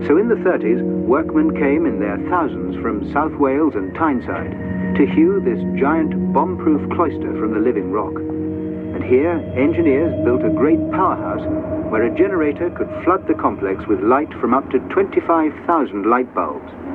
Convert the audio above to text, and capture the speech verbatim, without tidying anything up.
So in the thirties, workmen came in their thousands from South Wales and Tyneside to hew this giant bomb-proof cloister from the living rock. And here, engineers built a great powerhouse where a generator could flood the complex with light from up to twenty-five thousand light bulbs.